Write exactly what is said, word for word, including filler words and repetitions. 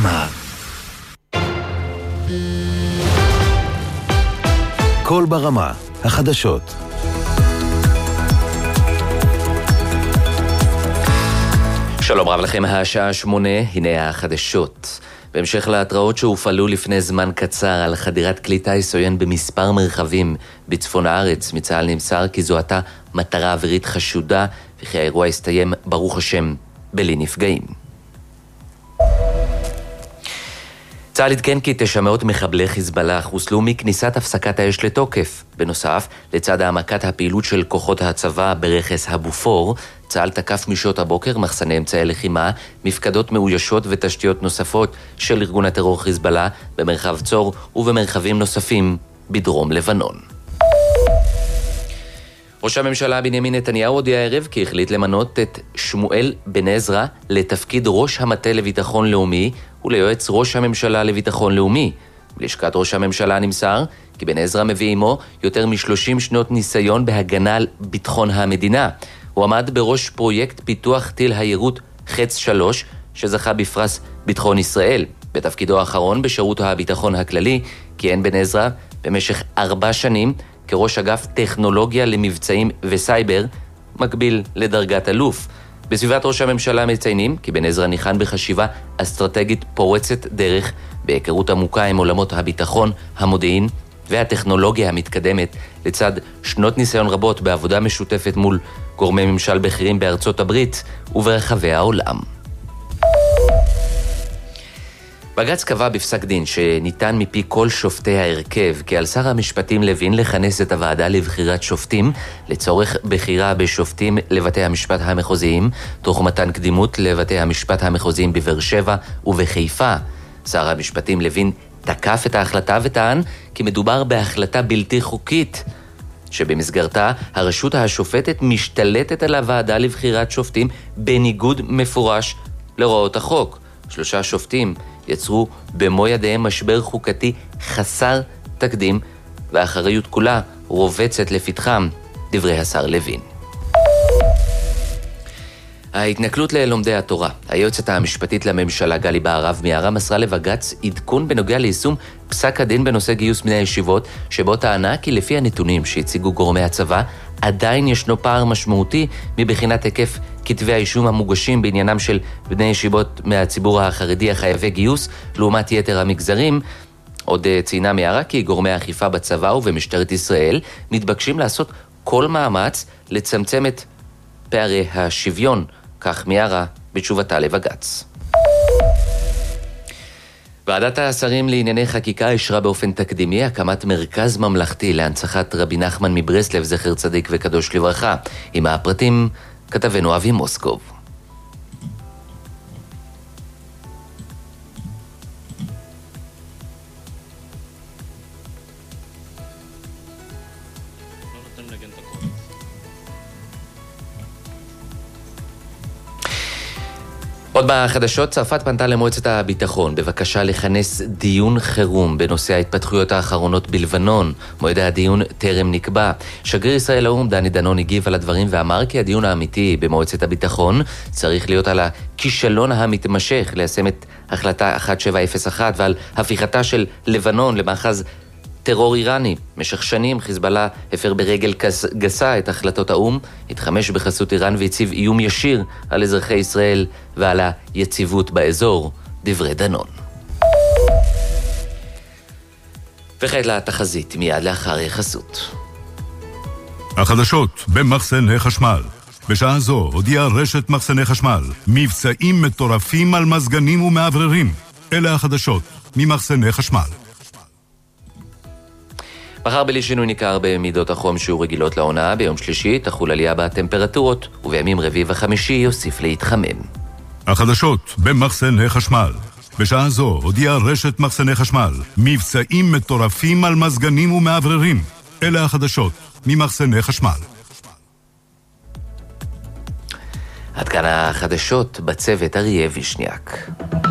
ברמה. קול ברמה, החדשות. שלום רב לכם, השעה שמונה, הנה החדשות. בהמשך להתראות שהופעלו לפני זמן קצר על חדירת כלי טיס עוין במספר מרחבים בצפון הארץ, מצה"ל נמסר כי זו הייתה מטרה אווירית חשודה, וכי האירוע הסתיים ברוך השם בלי נפגעים. צה"ל עדכן כי תשע מאות מחבלי חיזבאללה חוסלו מכניסת הפסקת האש לתוקף. בנוסף, לצד העמקת הפעילות של כוחות הצבא ברכס הבופור, צה"ל תקף משעות הבוקר מחסני אמצעי לחימה, מפקדות מאוישות ותשתיות נוספות של ארגון הטרור חיזבאללה במרחב צור ובמרחבים נוספים בדרום לבנון. ראש הממשלה בנימין נתניהו הודיע הערב כי החליט למנות את שמואל בן עזרא לתפקיד ראש המטה לביטחון לאומי וליועץ ראש הממשלה לביטחון לאומי. בלשכת ראש הממשלה נמסר כי בן עזרא מביא עמו יותר מ-שלושים שנות ניסיון בהגנה על ביטחון המדינה. הוא עמד בראש פרויקט פיתוח טיל היירוט חץ שלוש שזכה בפרס ביטחון ישראל. בתפקידו האחרון בשירות הביטחון הכללי כיהן בן עזרא במשך ארבע שנים כראש אגף טכנולוגיה למבצעים וסייבר, מקביל לדרגת אלוף. בסביבת ראש הממשלה מציינים כי בן עזרא ניחן בחשיבה אסטרטגית פורצת דרך בהיכרות עמוקה עם עולמות הביטחון, המודיעין והטכנולוגיה המתקדמת, לצד שנות ניסיון רבות בעבודה משותפת מול גורמי ממשל בכירים בארצות הברית וברחבי העולם. בג"ץ קבע בפסק דין שניתן מפי כל שופטי ההרכב כי על שר המשפטים לוין לכנס את הוועדה לבחירת שופטים לצורך בחירה בשופטים לבתי המשפט המחוזיים, תוך מתן קדימות לבתי המשפט המחוזיים בבאר שבע ובחיפה. שר המשפטים לוין תקף את ההחלטה וטען כי מדובר בהחלטה בלתי חוקית, שבמסגרתה הרשות השופטת משתלטת על הוועדה לבחירת שופטים בניגוד מפורש להוראות החוק. שלושה שופטים יצרו במו ידיהם משבר חוקתי חסר תקדים, והאחריות כולה רובצת לפתחם, דברי השר לוין. ההתנכלות ללומדי התורה. היועצת המשפטית לממשלה גלי בהרב מיארה מסרה לבג"ץ עדכון בנוגע ליישום פסק הדין בנושא גיוס בני הישיבות, שבו טענה כי לפי הנתונים שהציגו גורמי הצבא, עדיין ישנו פער משמעותי מבחינת היקף כתבי האישום המוגשים בעניינם של בני ישיבות מהציבור החרדי החייבי גיוס לעומת יתר המגזרים. עוד ציינה מיארה כי גורמי האכיפה בצבא ובמשטרת ישראל מתבקשים לעשות כל מאמץ לצמצם את פערי השוויון, כך מיארה בתשובתה לבג"ץ. ועדת השרים לענייני חקיקה אישרה באופן תקדימי הקמת מרכז ממלכתי להנצחת רבי נחמן מברסלב זכר צדיק וקדוש לברכה. עם הפרטים כתבנו אבי מוסקוב. עוד בחדשות, צרפת פנתה למועצת הביטחון בבקשה לכנס דיון חירום בנושא ההתפתחויות האחרונות בלבנון. מועד הדיון טרם נקבע. שגריר ישראל לאו"ם דני דנון הגיב על הדברים ואמר כי הדיון האמיתי במועצת הביטחון צריך להיות על הכישלון המתמשך ליישם את החלטה אחת שבע אפס אחת ועל הפיכתה של לבנון למאחז טרור איראני. משך שנים חיזבאללה הפר ברגל גסה את החלטות האו"ם, התחמש בחסות איראן והציב איום ישיר על אזרחי ישראל ועל היציבות באזור, דברי דנון. וכעת לתחזית מיד לאחר יחסות. החדשות במחסני חשמל. בשעה זו הודיעה רשת מחסני חשמל מבצעים מטורפים על מזגנים ומעבררים. אלה החדשות ממחסני חשמל. מחר בלי שינוי ניכר במידות החום שיהיו רגילות לעונה, ביום שלישי תחול עלייה בטמפרטורות, ובימים רביעי וחמישי יוסיף להתחמם. החדשות במחסני חשמל. בשעה זו הודיעה רשת מחסני חשמל מבצעים מטורפים על מזגנים ומעבררים. אלה החדשות ממחסני חשמל. עד כאן החדשות, בצוות אריה וישניאק.